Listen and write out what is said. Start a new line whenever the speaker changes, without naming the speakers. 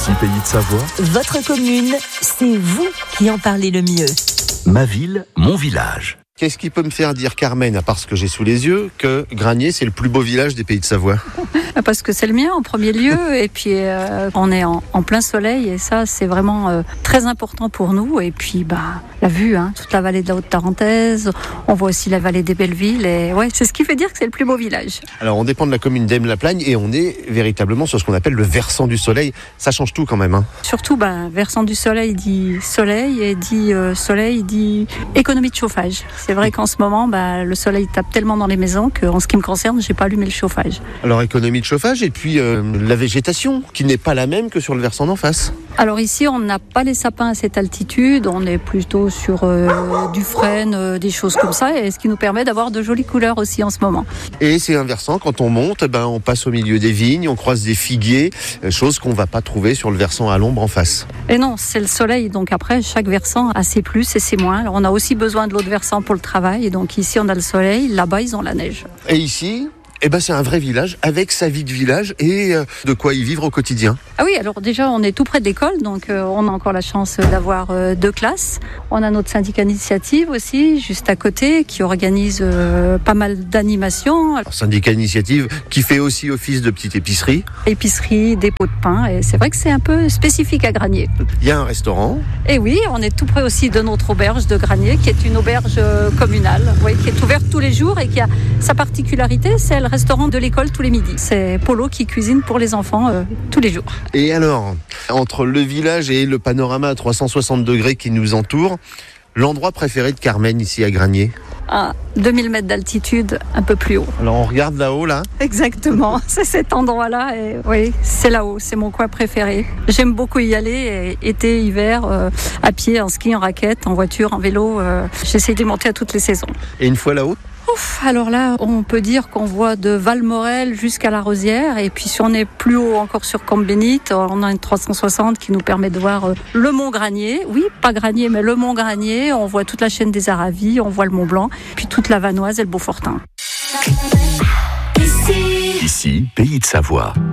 Ici Pays de Savoie.
Votre commune, c'est vous qui en parlez le mieux.
Ma ville, mon village.
Qu'est-ce qui peut me faire dire, Carmen, à part ce que j'ai sous les yeux, que Granier, c'est le plus beau village des Pays de Savoie?
Parce que c'est le mien en premier lieu, et puis on est en plein soleil, et ça c'est vraiment très important pour nous. Et puis la vue, toute la vallée de la Haute-Tarentaise, on voit aussi la vallée des Bellevilles, et ouais, c'est ce qui fait dire que c'est le plus beau village.
Alors on dépend de la commune d'Aime-la-Plagne, et on est véritablement sur ce qu'on appelle le versant du soleil. Ça change tout quand même.
Surtout, versant du soleil dit soleil, et dit soleil dit économie de chauffage. C'est vrai qu'en ce moment, le soleil tape tellement dans les maisons qu'en ce qui me concerne, j'ai pas allumé le chauffage.
Alors économie de chauffage et puis la végétation qui n'est pas la même que sur le versant d'en face.
Alors ici, on n'a pas les sapins à cette altitude, on est plutôt sur du frêne, des choses comme ça, et ce qui nous permet d'avoir de jolies couleurs aussi en ce moment.
Et c'est un versant, quand on monte, on passe au milieu des vignes, on croise des figuiers, chose qu'on va pas trouver sur le versant à l'ombre en face.
Et non, c'est le soleil, donc après, chaque versant a ses plus et ses moins. Alors on a aussi besoin de l'autre versant pour le travail, et donc ici on a le soleil, là-bas ils ont la neige.
Et ici, c'est un vrai village avec sa vie de village et de quoi y vivre au quotidien.
Ah oui, alors déjà on est tout près de l'école, donc on a encore la chance d'avoir 2 classes. On a notre syndicat initiative aussi, juste à côté, qui organise pas mal d'animations.
Alors, syndicat initiative qui fait aussi office de petite épicerie.
Épicerie, dépôt de pain, et c'est vrai que c'est un peu spécifique à Granier.
Il y a un restaurant.
Et oui, on est tout près aussi de notre auberge de Granier, qui est une auberge communale, qui est ouverte tous les jours et qui a sa particularité, c'est le restaurant de l'école tous les midis. C'est Polo qui cuisine pour les enfants tous les jours.
Et alors, entre le village et le panorama à 360 degrés qui nous entoure, l'endroit préféré de Carmen ici à Granier?
À 2000 mètres d'altitude, un peu plus haut.
Alors on regarde là-haut là?
Exactement, c'est cet endroit-là, et oui, c'est là-haut, c'est mon coin préféré. J'aime beaucoup y aller, été, hiver, à pied, en ski, en raquette, en voiture, en vélo. J'essaie de monter à toutes les saisons.
Et une fois là-haut?
Alors là, on peut dire qu'on voit de Valmorel jusqu'à la Rosière, et puis si on est plus haut encore sur Combe-Bénite, on a une 360 qui nous permet de voir le Mont Granier. Oui, pas Granier, mais le Mont Granier. On voit toute la chaîne des Aravis, on voit le Mont Blanc, puis toute la Vanoise et le Beaufortin.
Ici, Pays de Savoie.